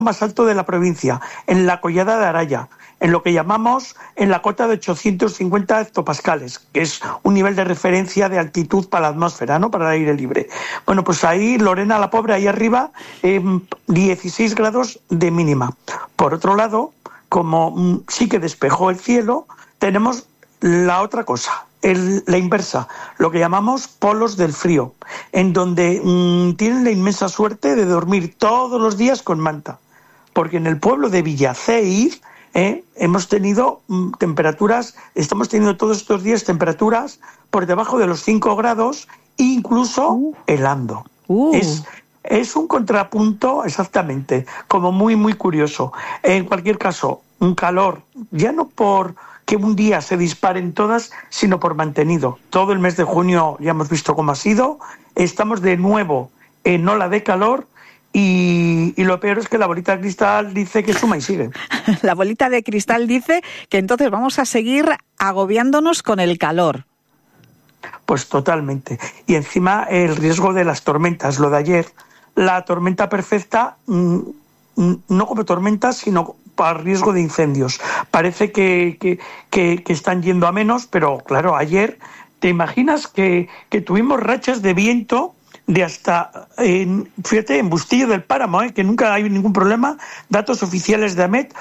más alto de la provincia, en la Collada de Araya, en lo que llamamos en la cota de 850 hectopascales, que es un nivel de referencia de altitud para la atmósfera, ¿no? Para el aire libre. Bueno, pues ahí, Lorena la Pobre, ahí arriba, 16 grados de mínima. Por otro lado, como sí que despejó el cielo, tenemos la otra cosa, la inversa, lo que llamamos polos del frío, en donde tienen la inmensa suerte de dormir todos los días con manta, porque en el pueblo de Villaceiz hemos tenido estamos teniendo todos estos días temperaturas por debajo de los 5 grados, incluso helando. Es un contrapunto, exactamente, como muy, muy curioso. En cualquier caso, un calor, ya no por que un día se disparen todas, sino por mantenido. Todo el mes de junio ya hemos visto cómo ha sido. Estamos de nuevo en ola de calor y lo peor es que la bolita de cristal dice que suma y sigue. La bolita de cristal dice que entonces vamos a seguir agobiándonos con el calor. Pues totalmente. Y encima el riesgo de las tormentas, lo de ayer. La tormenta perfecta, no como tormenta, sino para riesgo de incendios. Parece que están yendo a menos, pero claro, ayer, ¿te imaginas que tuvimos rachas de viento de hasta, fíjate, en Bustillo del Páramo, que nunca hay ningún problema, datos oficiales de AMET,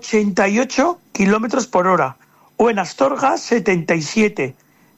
88 kilómetros por hora, o en Astorga, 77.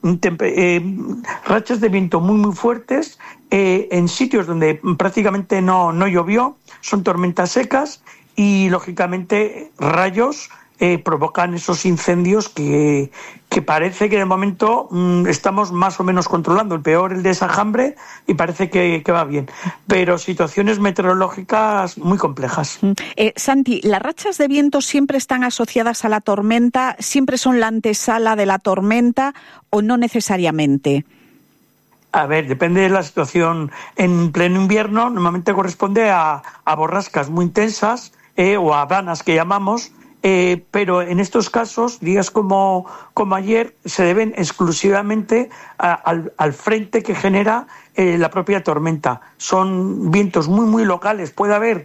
Rachas de viento muy, muy fuertes, en sitios donde prácticamente no llovió, son tormentas secas y, lógicamente, rayos provocan esos incendios que parece que de momento estamos más o menos controlando. El peor, el de Sajambre, y parece que va bien. Pero situaciones meteorológicas muy complejas. Santi, ¿las rachas de viento siempre están asociadas a la tormenta? ¿Siempre son la antesala de la tormenta o no necesariamente? A ver, depende de la situación. En pleno invierno normalmente corresponde a borrascas muy intensas o a vanas que llamamos, pero en estos casos, días como ayer, se deben exclusivamente al frente que genera la propia tormenta. Son vientos muy, muy locales. Puede haber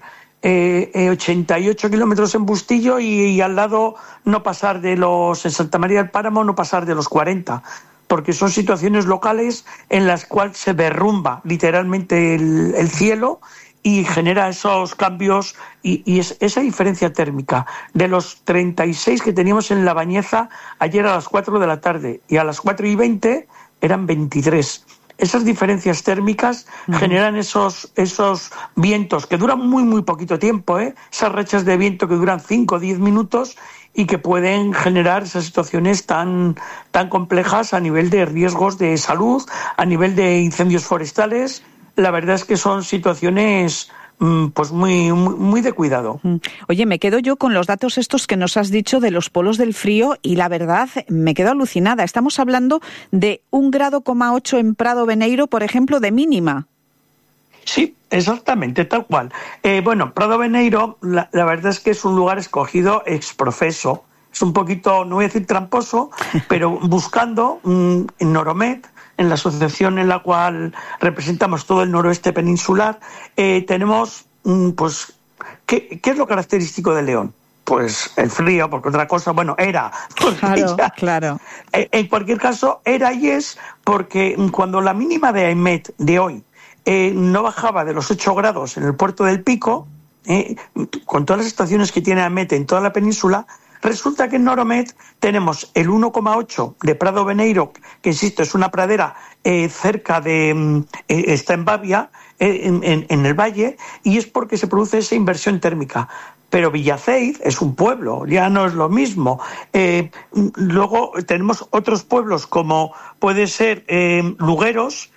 88 kilómetros en Bustillo y al lado en Santa María del Páramo no pasar de los 40. Porque son situaciones locales en las cuales se derrumba literalmente el cielo y genera esos cambios y esa diferencia térmica. De los 36 que teníamos en La Bañeza ayer a las 4 de la tarde y a las 4:20 eran 23. Esas diferencias térmicas generan esos vientos que duran muy, muy poquito tiempo, esas rachas de viento que duran 5 o 10 minutos y que pueden generar esas situaciones tan complejas a nivel de riesgos de salud, a nivel de incendios forestales. La verdad es que son situaciones pues muy, muy, muy de cuidado. Oye, me quedo yo con los datos estos que nos has dicho de los polos del frío y la verdad me quedo alucinada. Estamos hablando de 1,8 grados en Prado Beneiro, por ejemplo, de mínima. Sí, exactamente, tal cual. Prado Beneiro, la verdad es que es un lugar escogido ex profeso. Es un poquito, no voy a decir tramposo, pero buscando en Noromet, en la asociación en la cual representamos todo el noroeste peninsular, tenemos, ¿qué es lo característico de León? Pues el frío, porque otra cosa, era. Claro. En cualquier caso, era y es porque cuando la mínima de AEMET de hoy no bajaba de los 8 grados en el puerto del Pico, con todas las estaciones que tiene AEMET en toda la península, resulta que en Noromet tenemos el 1,8 de Prado Beneiro, que insisto, es una pradera cerca de... está en Bavia, en el valle, y es porque se produce esa inversión térmica. Pero Villaceiz es un pueblo, ya no es lo mismo. Luego tenemos otros pueblos como puede ser Lugueros,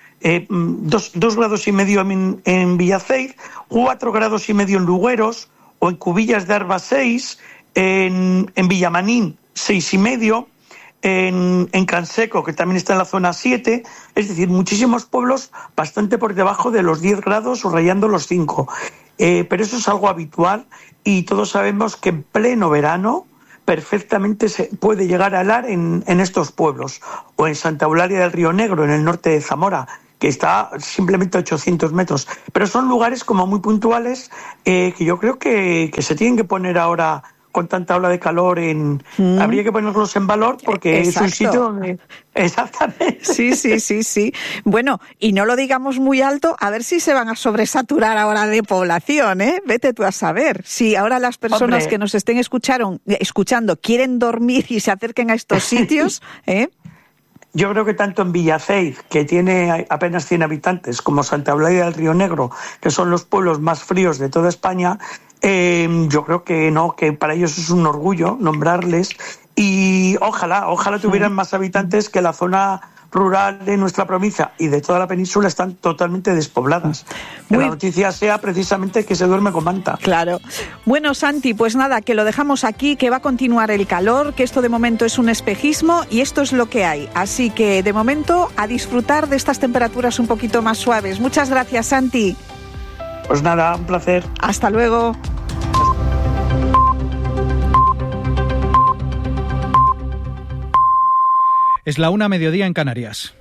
2 grados y medio en Villaceiz, 4 grados y medio en Lugueros, o en Cubillas de Arba 6, en Villamanín 6,5, en Canseco, que también está en la zona 7, es decir, muchísimos pueblos bastante por debajo de los 10 grados o rayando los 5. Pero eso es algo habitual y todos sabemos que en pleno verano perfectamente se puede llegar a helar en estos pueblos, o en Santa Eulalia del Río Negro, en el norte de Zamora, que está simplemente a 800 metros. Pero son lugares como muy puntuales que yo creo que se tienen que poner ahora, con tanta ola de calor, habría que ponerlos en valor, porque Exacto. Es un sitio donde... Exactamente. Sí. Bueno, y no lo digamos muy alto, a ver si se van a sobresaturar ahora de población, ¿eh? Vete tú a saber. Si ahora las personas que nos estén escuchando quieren dormir y se acerquen a estos sitios, ¿eh? Yo creo que tanto en Villaceiz, que tiene apenas 100 habitantes, como Santa Eulalia del Río Negro, que son los pueblos más fríos de toda España, yo creo que no, que para ellos es un orgullo nombrarles, y ojalá tuvieran más habitantes, que la zona rural de nuestra provincia y de toda la península están totalmente despobladas. Que la noticia sea precisamente que se duerme con manta. Claro. Bueno, Santi, pues nada, que lo dejamos aquí, que va a continuar el calor, que esto de momento es un espejismo y esto es lo que hay. Así que de momento a disfrutar de estas temperaturas un poquito más suaves. Muchas gracias, Santi. Pues nada, un placer. Hasta luego. Es la 1:00 en Canarias.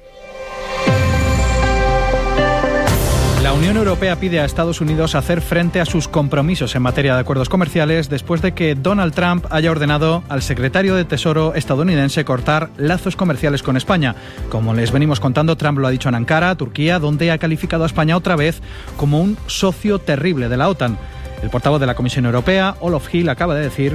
La Unión Europea pide a Estados Unidos hacer frente a sus compromisos en materia de acuerdos comerciales después de que Donald Trump haya ordenado al secretario de Tesoro estadounidense cortar lazos comerciales con España. Como les venimos contando, Trump lo ha dicho en Ankara, Turquía, donde ha calificado a España otra vez como un socio terrible de la OTAN. El portavoz de la Comisión Europea, Olof Hill, acaba de decir: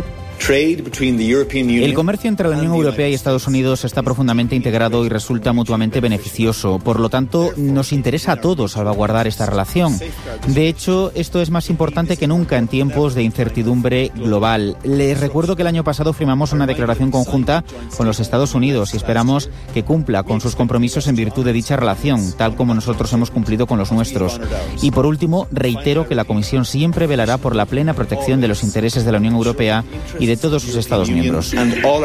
el comercio entre la Unión Europea y Estados Unidos está profundamente integrado y resulta mutuamente beneficioso. Por lo tanto, nos interesa a todos salvaguardar esta relación. De hecho, esto es más importante que nunca en tiempos de incertidumbre global. Les recuerdo que el año pasado firmamos una declaración conjunta con los Estados Unidos y esperamos que cumpla con sus compromisos en virtud de dicha relación, tal como nosotros hemos cumplido con los nuestros. Y por último, reitero que la Comisión siempre velará por la plena protección de los intereses de la Unión Europea y de todos sus Estados miembros.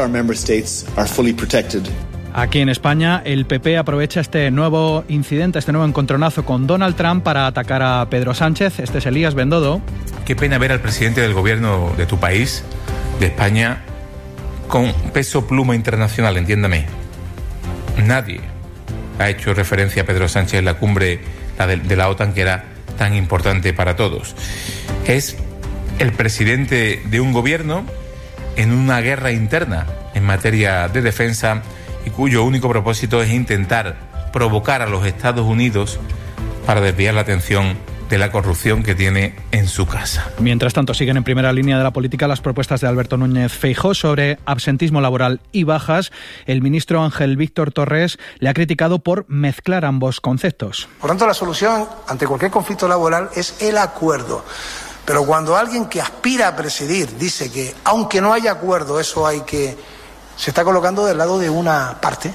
Aquí en España, el PP aprovecha este nuevo incidente, este nuevo encontronazo con Donald Trump para atacar a Pedro Sánchez. Este es Elías Bendodo. Qué pena ver al presidente del gobierno de tu país, de España, con peso pluma internacional, entiéndame. Nadie ha hecho referencia a Pedro Sánchez en la cumbre de la OTAN, que era tan importante para todos. Es el presidente de un gobierno en una guerra interna en materia de defensa y cuyo único propósito es intentar provocar a los Estados Unidos para desviar la atención de la corrupción que tiene en su casa. Mientras tanto, siguen en primera línea de la política las propuestas de Alberto Núñez Feijóo sobre absentismo laboral y bajas. El ministro Ángel Víctor Torres le ha criticado por mezclar ambos conceptos. Por tanto, la solución ante cualquier conflicto laboral es el acuerdo. Pero cuando alguien que aspira a presidir dice que, aunque no haya acuerdo, se está colocando del lado de una parte.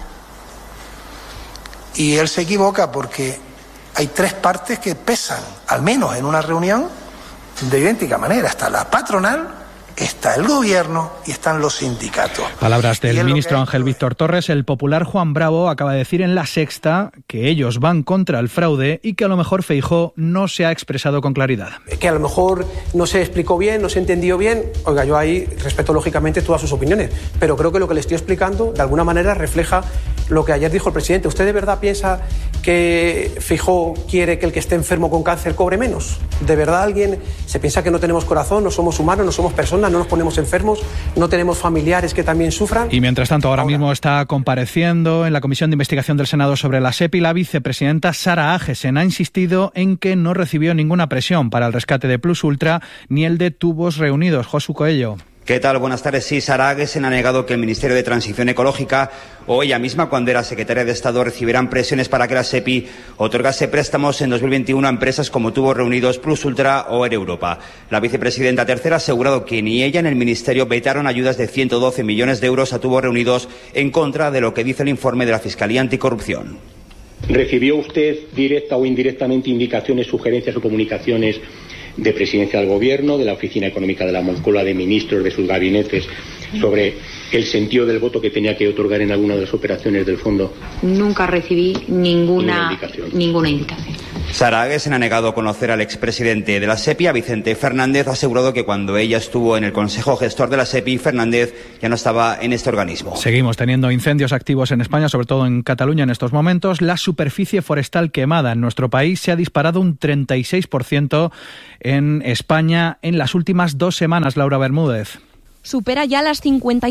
Y él se equivoca porque hay tres partes que pesan, al menos en una reunión, de idéntica manera. Está la patronal, está el gobierno y están los sindicatos. Palabras del ministro Ángel Víctor Torres. El popular Juan Bravo acaba de decir en La Sexta que ellos van contra el fraude y que a lo mejor Feijóo no se ha expresado con claridad. Que a lo mejor no se explicó bien, no se entendió bien. Oiga, yo ahí respeto lógicamente todas sus opiniones, pero creo que lo que le estoy explicando de alguna manera refleja lo que ayer dijo el presidente. ¿Usted de verdad piensa que Feijóo quiere que el que esté enfermo con cáncer cobre menos? ¿De verdad alguien se piensa que no tenemos corazón, no somos humanos, no somos personas, no nos ponemos enfermos, no tenemos familiares que también sufran? Y mientras tanto, ahora mismo está compareciendo en la Comisión de Investigación del Senado sobre la SEPI la vicepresidenta Sara Agesen. Ha insistido en que no recibió ninguna presión para el rescate de Plus Ultra ni el de Tubos Reunidos. Josu Coello. ¿Qué tal? Buenas tardes. Sí, Sara Agesen ha negado que el Ministerio de Transición Ecológica o ella misma, cuando era secretaria de Estado, recibieran presiones para que la SEPI otorgase préstamos en 2021 a empresas como Tubos Reunidos, Plus Ultra o Air Europa. La vicepresidenta tercera ha asegurado que ni ella ni el Ministerio vetaron ayudas de 112 millones de euros a Tubos Reunidos, en contra de lo que dice el informe de la Fiscalía Anticorrupción. ¿Recibió usted directa o indirectamente indicaciones, sugerencias o comunicaciones de Presidencia del Gobierno, de la Oficina Económica de la Moncloa, de ministros, de sus gabinetes, sobre el sentido del voto que tenía que otorgar en alguna de las operaciones del fondo? Nunca recibí ninguna indicación. Sara Agesen ha negado conocer al expresidente de la SEPI. A Vicente Fernández ha asegurado que cuando ella estuvo en el Consejo Gestor de la SEPI, Fernández ya no estaba en este organismo. Seguimos teniendo incendios activos en España, sobre todo en Cataluña en estos momentos. La superficie forestal quemada en nuestro país se ha disparado un 36% en España en las últimas 2 semanas. Laura Bermúdez. Supera ya las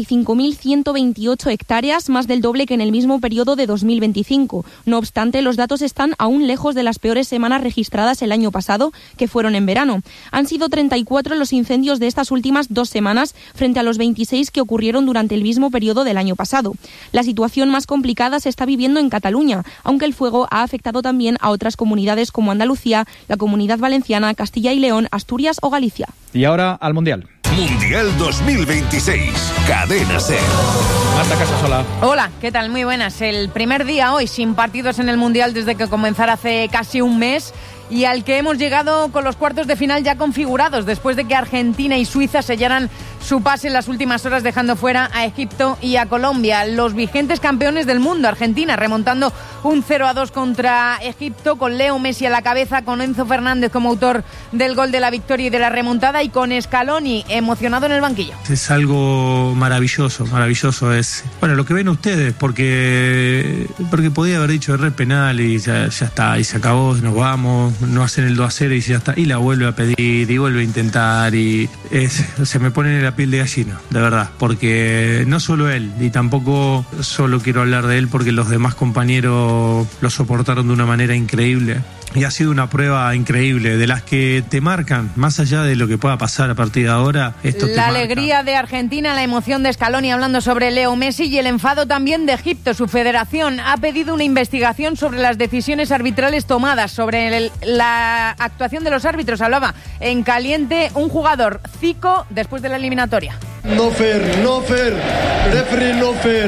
55.128 hectáreas, más del doble que en el mismo periodo de 2025. No obstante, los datos están aún lejos de las peores semanas registradas el año pasado, que fueron en verano. Han sido 34 los incendios de estas últimas 2 semanas, frente a los 26 que ocurrieron durante el mismo periodo del año pasado. La situación más complicada se está viviendo en Cataluña, aunque el fuego ha afectado también a otras comunidades como Andalucía, la Comunidad Valenciana, Castilla y León, Asturias o Galicia. Y ahora al Mundial. Mundial 2026, Cadena SER. Marta Casasola. Hola, ¿qué tal? Muy buenas. El primer día hoy sin partidos en el Mundial desde que comenzara hace casi un mes y al que hemos llegado con los cuartos de final ya configurados después de que Argentina y Suiza sellaran su pase en las últimas horas dejando fuera a Egipto y a Colombia. Los vigentes campeones del mundo, Argentina, remontando un 0-2 contra Egipto con Leo Messi a la cabeza, con Enzo Fernández como autor del gol de la victoria y de la remontada y con Scaloni emocionado en el banquillo. Es algo maravilloso, maravilloso. Es bueno lo que ven ustedes, porque podía haber dicho error penal y ya está, y se acabó, nos vamos, no hacen el 2-0 y ya está, y la vuelve a pedir y vuelve a intentar y se me pone en la piel de gallina, de verdad, porque no solo él, y tampoco solo quiero hablar de él porque los demás compañeros lo soportaron de una manera increíble. Y ha sido una prueba increíble, de las que te marcan, más allá de lo que pueda pasar a partir de ahora. La alegría de Argentina, la emoción de Scaloni hablando sobre Leo Messi y el enfado también de Egipto. Su federación ha pedido una investigación sobre las decisiones arbitrales tomadas, sobre la actuación de los árbitros. Hablaba en caliente un jugador, Zico, después de la eliminatoria. No fair, referee no fair.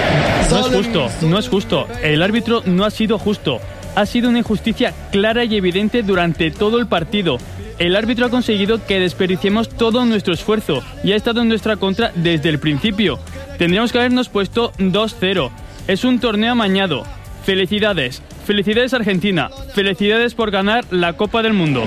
No es justo, el árbitro no ha sido justo. Ha sido una injusticia clara y evidente durante todo el partido. El árbitro ha conseguido que desperdiciemos todo nuestro esfuerzo y ha estado en nuestra contra desde el principio. Tendríamos que habernos puesto 2-0. Es un torneo amañado. Felicidades. Felicidades Argentina. Felicidades por ganar la Copa del Mundo.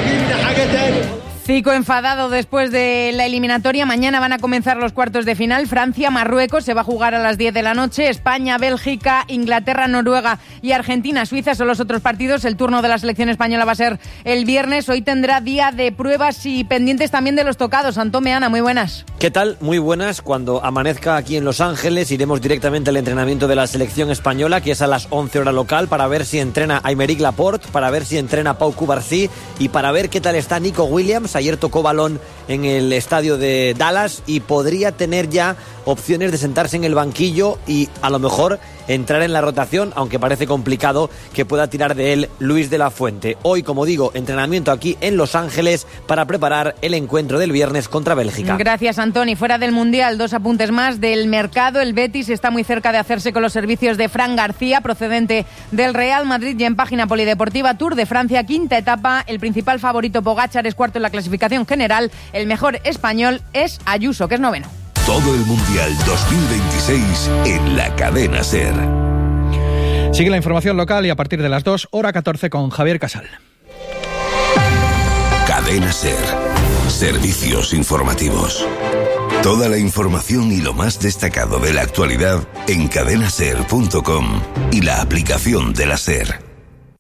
Zico enfadado después de la eliminatoria. Mañana van a comenzar los cuartos de final. Francia, Marruecos, se va a jugar a las 10 de la noche. España, Bélgica, Inglaterra, Noruega y Argentina, Suiza son los otros partidos. El turno de la selección española va a ser el viernes. Hoy tendrá día de pruebas y pendientes también de los tocados. Antón Meana, muy buenas. ¿Qué tal? Muy buenas. Cuando amanezca aquí en Los Ángeles iremos directamente al entrenamiento de la selección española, que es a las 11 hora local, para ver si entrena Aymeric Laporte, para ver si entrena Pau Cubarsí y para ver qué tal está Nico Williams. Ayer tocó balón en el estadio de Dallas y podría tener ya opciones de sentarse en el banquillo y a lo mejor entrar en la rotación, aunque parece complicado que pueda tirar de él Luis de la Fuente. Hoy, como digo, entrenamiento aquí en Los Ángeles para preparar el encuentro del viernes contra Bélgica. Gracias, Antoni. Fuera del Mundial, 2 apuntes más del mercado. El Betis está muy cerca de hacerse con los servicios de Fran García, procedente del Real Madrid, y en página polideportiva Tour de Francia, 5ª etapa. El principal favorito Pogačar es 4º en la clasificación general. El mejor español es Ayuso, que es 9º. Todo el Mundial 2026 en la Cadena SER. Sigue la información local y a partir de las 2, hora 14 con Javier Casal. Cadena SER. Servicios informativos. Toda la información y lo más destacado de la actualidad en cadenaser.com y la aplicación de la SER.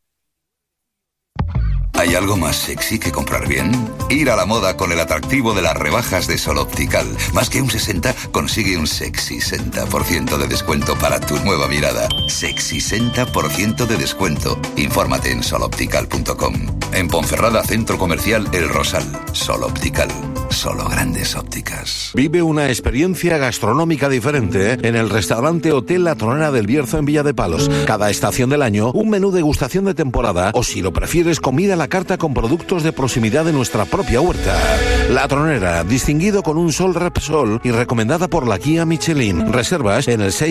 ¿Hay algo más sexy que comprar bien? Ir a la moda con el atractivo de las rebajas de Sol Optical. Más que un 60, consigue un sexy 60% de descuento para tu nueva mirada. Sexy 60% de descuento. Infórmate en soloptical.com. En Ponferrada, Centro Comercial El Rosal. Sol Optical. Solo grandes ópticas. Vive una experiencia gastronómica diferente en el restaurante Hotel La Tronera del Bierzo en Villa de Palos. Cada estación del año, un menú degustación de temporada o, si lo prefieres, comida a la carta con productos de proximidad de nuestra propia huerta. La Tronera, distinguido con un Sol Repsol y recomendada por la guía Michelin. Reservas en el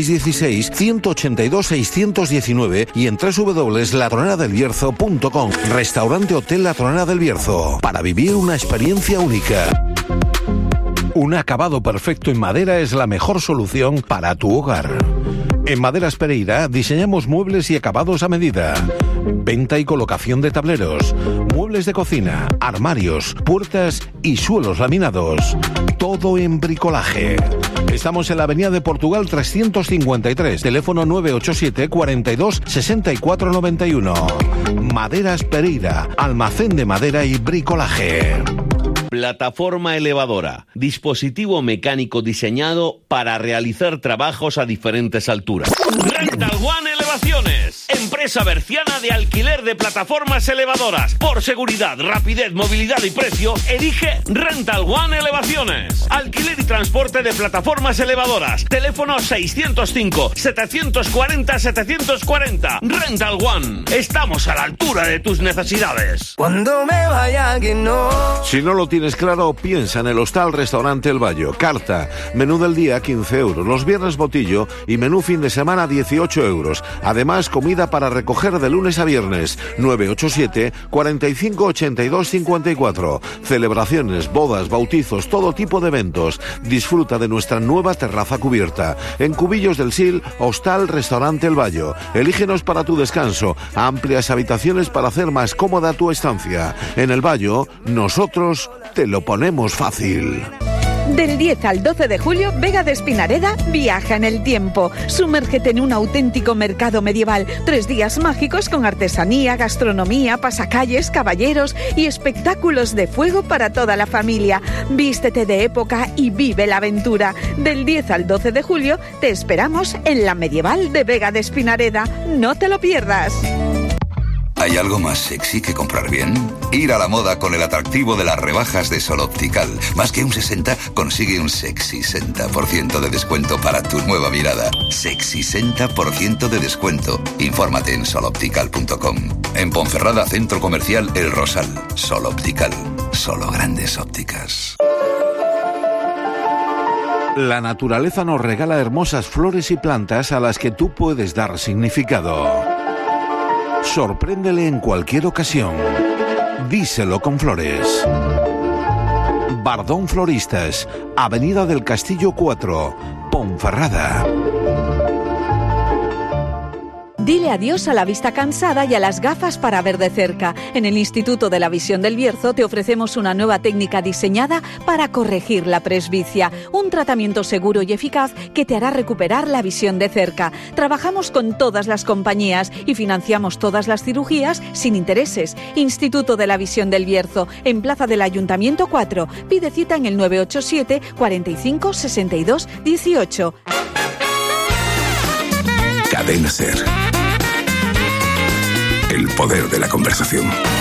616-182-619 y en www.latroneradelbierzo.com. Restaurante Hotel La Tronera del Bierzo. Para vivir una experiencia única. Un acabado perfecto en madera es la mejor solución para tu hogar. En Maderas Pereira diseñamos muebles y acabados a medida. Venta y colocación de tableros, muebles de cocina, armarios, puertas y suelos laminados. Todo en bricolaje. Estamos en la Avenida de Portugal 353, teléfono 987 42 64 91. Maderas Pereira, almacén de madera y bricolaje. Plataforma elevadora, dispositivo mecánico diseñado para realizar trabajos a diferentes alturas. Rental One Elevaciones, empresa berciana de alquiler de plataformas elevadoras. Por seguridad, rapidez, movilidad y precio, elige Rental One Elevaciones. Alquiler y transporte de plataformas elevadoras. Teléfono 605 740 740. Rental One, estamos a la altura de tus necesidades. Cuando me vaya que no. Si no lo tienes claro, piensa en el Hostal Restaurante El Bayo. Carta, menú del día 15 euros, los viernes botillo y menú fin de semana 18 euros. Además, comida para recoger de lunes a viernes. 987 45 82 54. Celebraciones, bodas, bautizos, todo tipo de eventos. Disfruta de nuestra nueva terraza cubierta. En Cubillos del Sil, Hostal Restaurante El Bayo. Elígenos para tu descanso. Amplias habitaciones para hacer más cómoda tu estancia. En El Bayo, nosotros te lo ponemos fácil. Del 10 al 12 de julio, Vega de Espinareda viaja en el tiempo. Sumérgete en un auténtico mercado medieval. 3 días mágicos con artesanía, gastronomía, pasacalles, caballeros y espectáculos de fuego para toda la familia. Vístete de época y vive la aventura. Del 10 al 12 de julio, te esperamos en la medieval de Vega de Espinareda. No te lo pierdas. ¿Hay algo más sexy que comprar bien? Ir a la moda con el atractivo de las rebajas de Sol Optical. Más que un 60, consigue un sexy 60% de descuento para tu nueva mirada. Sexy 60% de descuento. Infórmate en soloptical.com. En Ponferrada, Centro Comercial El Rosal. Sol Optical. Solo grandes ópticas. La naturaleza nos regala hermosas flores y plantas a las que tú puedes dar significado. Sorpréndele en cualquier ocasión. Díselo con flores. Bardón Floristas, Avenida del Castillo 4, Ponferrada. Dile adiós a la vista cansada y a las gafas para ver de cerca. En el Instituto de la Visión del Bierzo te ofrecemos una nueva técnica diseñada para corregir la presbicia. Un tratamiento seguro y eficaz que te hará recuperar la visión de cerca. Trabajamos con todas las compañías y financiamos todas las cirugías sin intereses. Instituto de la Visión del Bierzo, en Plaza del Ayuntamiento 4. Pide cita en el 987 45 62 18. Cadena SER. El poder de la conversación.